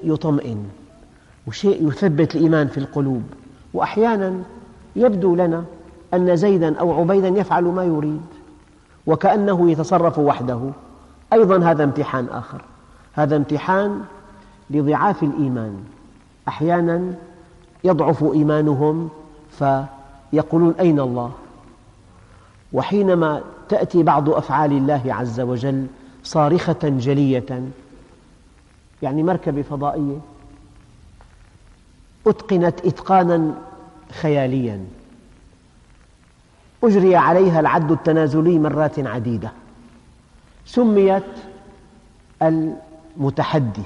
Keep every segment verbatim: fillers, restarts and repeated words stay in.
يطمئن وشيء يثبت الإيمان في القلوب. وأحيانا يبدو لنا أن زيداً أو عبيداً يفعل ما يريد وكأنه يتصرف وحده، أيضاً هذا امتحان آخر، هذا امتحان لضعاف الإيمان. أحيانا يضعف إيمانهم فيقولون أين الله؟ وحينما تأتي بعض أفعال الله عز وجل صارخة جلية، يعني مركبة فضائية أتقنت إتقاناً خيالياً، أجري عليها العد التنازلي مرات عديدة، سميت المتحدي،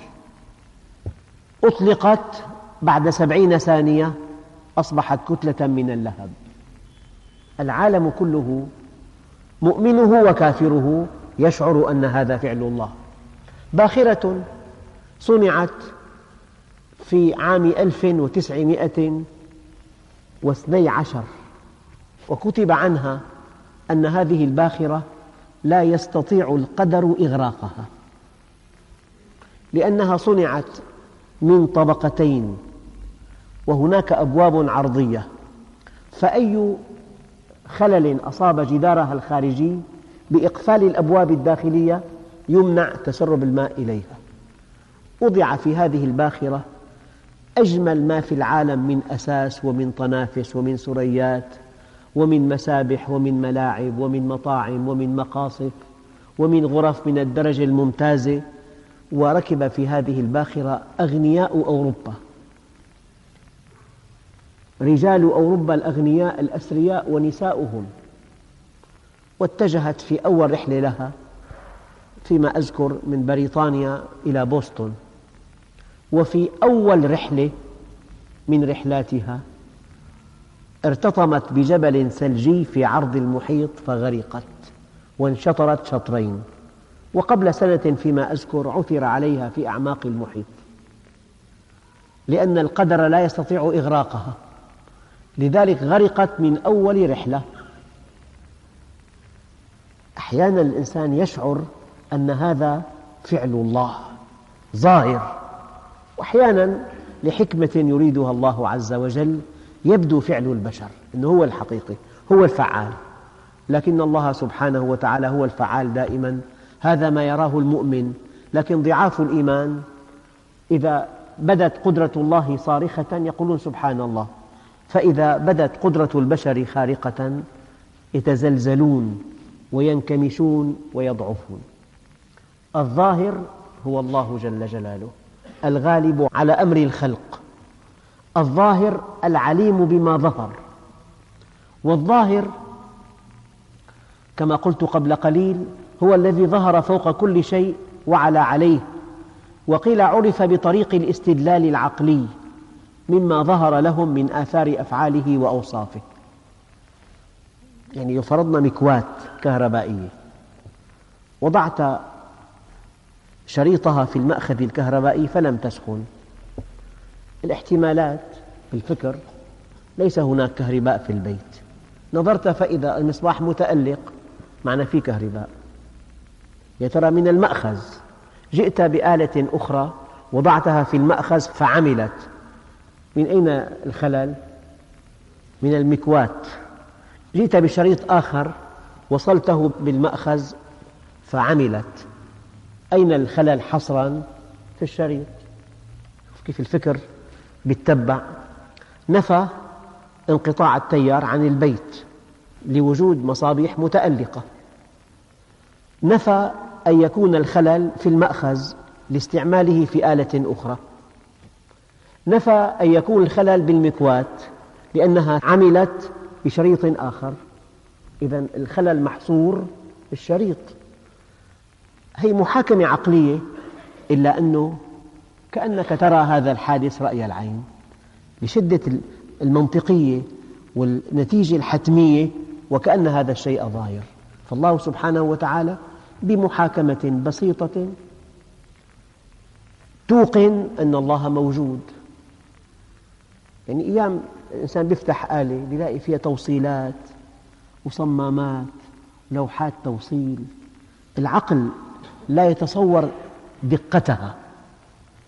أطلقت بعد سبعين ثانية أصبحت كتلة من اللهب. العالم كله مؤمنه وكافره يشعر أن هذا فعل الله. باخرة صنعت في عام ألف وتسعمائة واثني عشر وكتب عنها أن هذه الباخرة لا يستطيع القدر إغراقها، لأنها صنعت من طبقتين وهناك أبواب عرضية، فأي خلل أصاب جدارها الخارجي بإقفال الأبواب الداخلية يمنع تسرب الماء إليها. وضع في هذه الباخرة أجمل ما في العالم من أساس ومن طنافس ومن سريات ومن مسابح ومن ملاعب ومن مطاعم ومن مقاصف ومن غرف من الدرجة الممتازة. وركب في هذه الباخرة أغنياء أوروبا، رجال أوروبا الأغنياء الأثرياء ونساؤهم. واتجهت في أول رحلة لها فيما أذكر من بريطانيا إلى بوسطن، وفي أول رحلة من رحلاتها ارتطمت بجبل ثلجي في عرض المحيط فغرقت وانشطرت شطرين، وقبل سنة فيما أذكر عثر عليها في أعماق المحيط، لأن القدر لا يستطيع إغراقها، لذلك غرقت من أول رحلة. أحيانا الإنسان يشعر أن هذا فعل الله ظاهر، وأحيانا لحكمة يريدها الله عز وجل يبدو فعل البشر أنه هو الحقيقي، هو الفعال، لكن الله سبحانه وتعالى هو الفعال دائما. هذا ما يراه المؤمن. لكن ضعاف الإيمان إذا بدت قدرة الله صارخة يقولون سبحان الله، فإذا بدت قدرة البشر خارقة يتزلزلون وينكمشون ويضعفون. الظاهر هو الله جل جلاله الغالب على أمر الخلق، الظاهر العليم بما ظهر. والظاهر كما قلت قبل قليل هو الذي ظهر فوق كل شيء وعلى عليه، وقيل عرف بطريق الاستدلال العقلي مما ظهر لهم من آثار أفعاله وأوصافه. يعني فرضنا مكواة كهربائية، وضعت شريطها في المأخذ الكهربائي فلم تسخن، الاحتمالات بالفكر ليس هناك كهرباء في البيت، نظرت فإذا المصباح متألق معنى فيه كهرباء، يا ترى من المأخذ. جئت بآلة أخرى وضعتها في المأخذ فعملت، من أين الخلل؟ من المكواة. جئت بشريط آخر وصلته بالمأخذ فعملت، أين الخلل حصراً؟ في الشريط. كيف الفكر بيتبع. نفى انقطاع التيار عن البيت لوجود مصابيح متألقة، نفى أن يكون الخلل في المأخذ لاستعماله في آلة أخرى، نفى أن يكون الخلل بالمكواة لأنها عملت بشريط آخر. إذن الخلل محصور في الشريط. هي محاكمة عقلية، إلا أنه كأنك ترى هذا الحادث رأي العين لشدة المنطقية والنتيجة الحتمية، وكأن هذا الشيء ظاهر. فالله سبحانه وتعالى بمحاكمة بسيطة توقن أن الله موجود. يعني أيام الإنسان يفتح آلة يلاقي فيها توصيلات وصمامات لوحات توصيل، العقل لا يتصور دقتها،